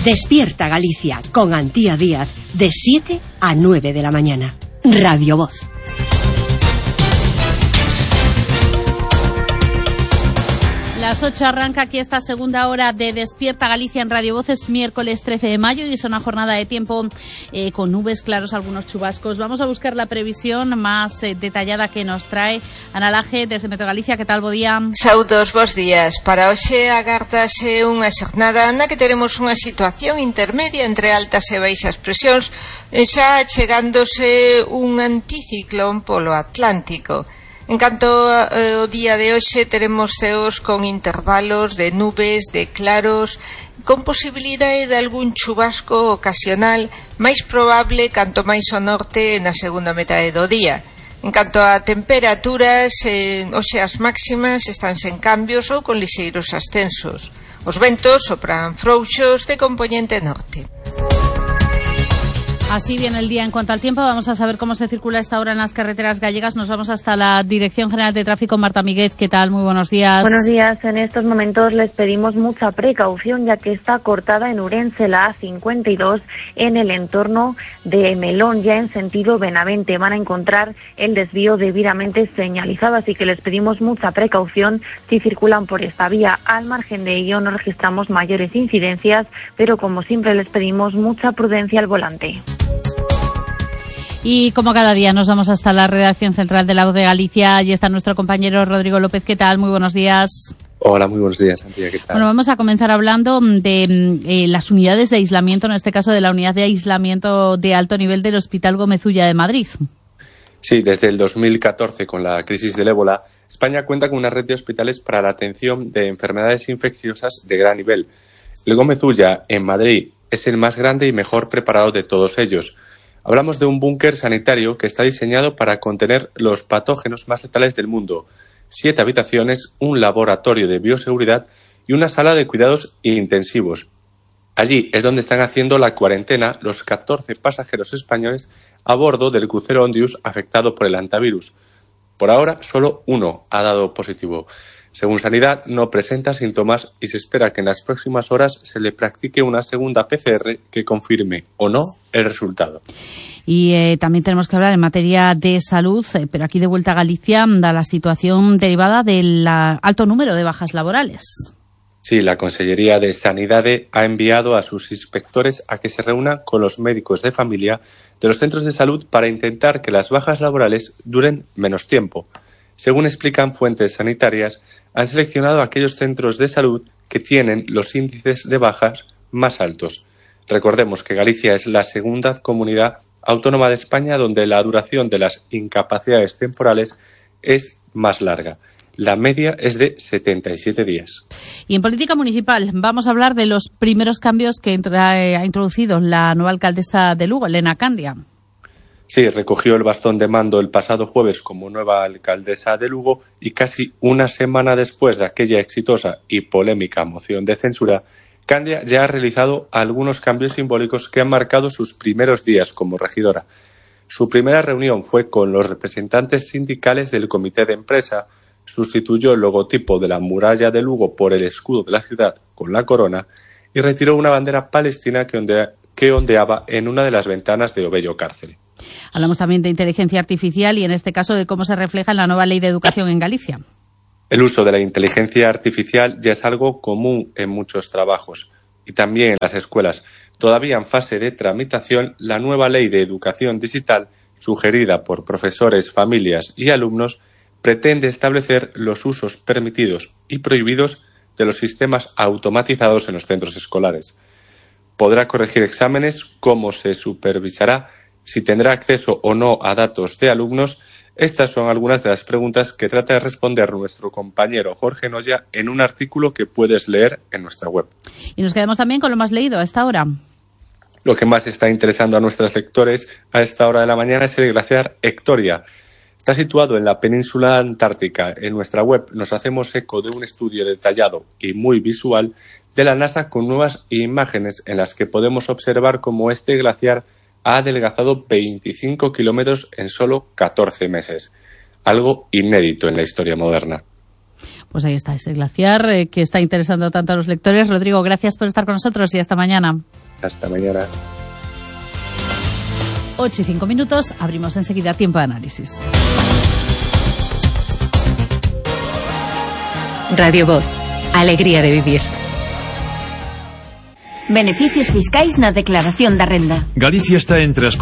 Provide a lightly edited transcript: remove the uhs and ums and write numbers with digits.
Despierta Galicia con Antía Díaz de 7 a 9 de la mañana. Radio Voz. Las 8 arranca aquí esta segunda hora de Despierta Galicia en Radio Voz. Es miércoles 13 de mayo y es una jornada de tiempo con nubes, claros, algunos chubascos. Vamos a buscar la previsión más detallada que nos trae Ana Laje desde Meteo Galicia. Que tal, bo día? Saúdos, bos días. Para hoxe agardase unha xornada na que teremos unha situación intermedia entre altas e baixas presións, xa chegándose un anticiclón polo Atlántico. En canto ao día de hoxe, teremos ceos con intervalos de nubes, de claros, con posibilidade de algún chubasco ocasional, máis probable canto máis ao norte na segunda metade do día. En canto a temperaturas, hoxe as máximas están sen cambios ou con lixeiros ascensos. Os ventos sopran frouxos de compoñente norte. Así viene el día. En cuanto al tiempo, vamos a saber cómo se circula a esta hora en las carreteras gallegas. Nos vamos hasta la Dirección General de Tráfico. Marta Míguez, ¿qué tal? Muy buenos días. Buenos días. En estos momentos les pedimos mucha precaución, ya que está cortada en Ourense la A52 en el entorno de Melón, ya en sentido Benavente. Van a encontrar el desvío debidamente señalizado, así que les pedimos mucha precaución si circulan por esta vía. Al margen de ello, no registramos mayores incidencias, pero como siempre les pedimos mucha prudencia al volante. Y como cada día nos vamos hasta la redacción central de La Voz de Galicia. Allí está nuestro compañero Rodrigo López. ¿Qué tal? Muy buenos días. Hola, muy buenos días, Antía. ¿Qué tal? Bueno, vamos a comenzar hablando de las unidades de aislamiento, en este caso de la unidad de aislamiento de alto nivel del Hospital Gómez Ulla de Madrid. Sí, desde el 2014, con la crisis del ébola, España cuenta con una red de hospitales para la atención de enfermedades infecciosas de gran nivel. El Gómez Ulla, en Madrid, es el más grande y mejor preparado de todos ellos. Hablamos de un búnker sanitario que está diseñado para contener los patógenos más letales del mundo. 7 habitaciones, un laboratorio de bioseguridad y una sala de cuidados intensivos. Allí es donde están haciendo la cuarentena los 14 pasajeros españoles a bordo del crucero Ondius afectado por el hantavirus. Por ahora, solo uno ha dado positivo. Según Sanidad, no presenta síntomas y se espera que en las próximas horas se le practique una segunda PCR que confirme o no el resultado. Y también tenemos que hablar en materia de salud, pero aquí de vuelta a Galicia, da la situación derivada del alto número de bajas laborales. Sí, la Consellería de Sanidad ha enviado a sus inspectores a que se reúnan con los médicos de familia de los centros de salud para intentar que las bajas laborales duren menos tiempo. Según explican fuentes sanitarias, han seleccionado aquellos centros de salud que tienen los índices de bajas más altos. Recordemos que Galicia es la segunda comunidad autónoma de España donde la duración de las incapacidades temporales es más larga. La media es de 77 días. Y en política municipal vamos a hablar de los primeros cambios que ha introducido la nueva alcaldesa de Lugo, Elena Candia. Sí, recogió el bastón de mando el pasado jueves como nueva alcaldesa de Lugo y casi una semana después de aquella exitosa y polémica moción de censura, Candia ya ha realizado algunos cambios simbólicos que han marcado sus primeros días como regidora. Su primera reunión fue con los representantes sindicales del comité de empresa, sustituyó el logotipo de la muralla de Lugo por el escudo de la ciudad con la corona y retiró una bandera palestina que ondeaba en una de las ventanas de Obello Cárcel. Hablamos también de inteligencia artificial y en este caso de cómo se refleja en la nueva ley de educación en Galicia. El uso de la inteligencia artificial ya es algo común en muchos trabajos y también en las escuelas. Todavía en fase de tramitación, la nueva ley de educación digital, sugerida por profesores, familias y alumnos, pretende establecer los usos permitidos y prohibidos de los sistemas automatizados en los centros escolares. Podrá corregir exámenes, cómo se supervisará, si tendrá acceso o no a datos de alumnos. Estas son algunas de las preguntas que trata de responder nuestro compañero Jorge Noya en un artículo que puedes leer en nuestra web. Y nos quedamos también con lo más leído a esta hora. Lo que más está interesando a nuestros lectores a esta hora de la mañana es el glaciar Hectoria. Está situado en la península antártica. En nuestra web nos hacemos eco de un estudio detallado y muy visual de la NASA con nuevas imágenes en las que podemos observar cómo este glaciar ha adelgazado 25 kilómetros en solo 14 meses. Algo inédito en la historia moderna. Pues ahí está ese glaciar que está interesando tanto a los lectores. Rodrigo, gracias por estar con nosotros y hasta mañana. Hasta mañana. 8:05, abrimos enseguida Tiempo de Análisis. Radio Voz, alegría de vivir. Beneficios fiscais na declaración da renda. Galicia está entre as